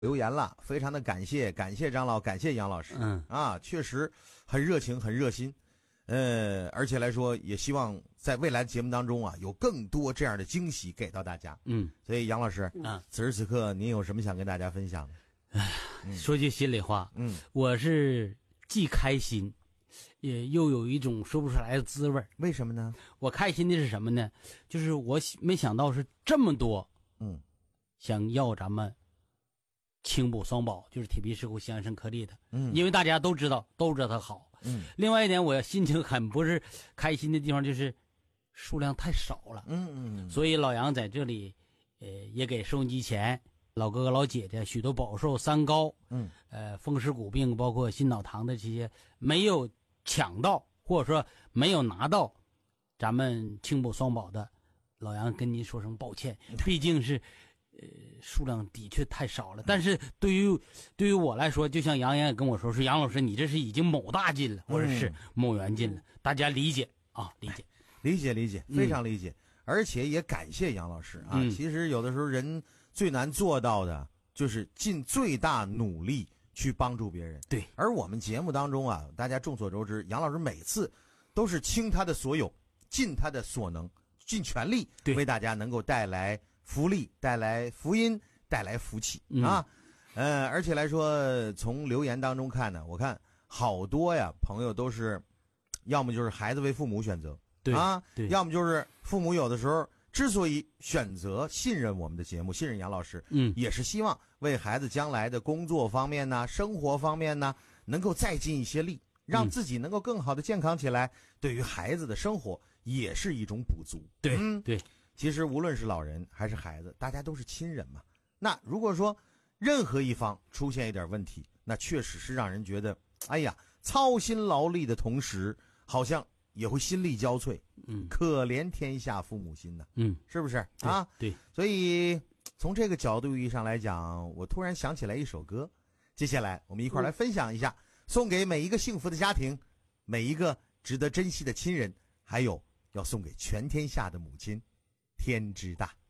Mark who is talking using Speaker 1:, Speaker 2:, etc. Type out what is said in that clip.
Speaker 1: 留言了，非常的感谢张老，感谢杨老师。确实很热情，很热心。而且来说，也希望在未来的节目当中啊，有更多这样的惊喜给到大家。所以杨老师，此时此刻您有什么想跟大家分享的？
Speaker 2: 说句心里话，我是既开心，又有一种说不出来的滋味。
Speaker 1: 为什么呢？
Speaker 2: 我开心的是什么呢？就是我没想到是这么多，想要咱们青补双保，就是铁皮石斛香参颗粒的，因为大家都知道它好。另外一点，我心情很不是开心的地方就是数量太少了。所以老杨在这里，也给收音机前老哥哥老姐姐许多饱受三高，风湿骨病，包括心脑糖的这些没有抢到或者说没有拿到咱们青补双保的，老杨跟您说声抱歉，毕竟是。数量的确太少了，但是对于我来说，就像杨洋也跟我说，杨老师你这是已经某大进了，或者是某元进了，大家理解啊，理解，
Speaker 1: 非常理解，而且也感谢杨老师啊。其实有的时候人最难做到的就是尽最大努力去帮助别人。
Speaker 2: 对，
Speaker 1: 而我们节目当中啊，大家众所周知，杨老师每次都是倾他的所有，尽他的所能，尽全力为大家能够带来福利，带来福音，带来福气啊。而且来说，从留言当中看呢，我看好多呀朋友都是要么就是孩子为父母选择，
Speaker 2: 对，
Speaker 1: 要么就是父母有的时候之所以选择信任我们的节目，信任杨老师，也是希望为孩子将来的工作方面呢，生活方面呢，能够再尽一些力，让自己能够更好的健康起来，对于孩子的生活也是一种补足。
Speaker 2: 对。
Speaker 1: 其实无论是老人还是孩子，大家都是亲人嘛。那如果说任何一方出现一点问题，那确实是让人觉得，哎呀，操心劳力的同时，好像也会心力交瘁。可怜天下父母心呢。是不是啊？
Speaker 2: 对。
Speaker 1: 所以从这个角度意义上来讲，我突然想起来一首歌，接下来我们一块来分享一下，送给每一个幸福的家庭，每一个值得珍惜的亲人，还有要送给全天下的母亲。天之大。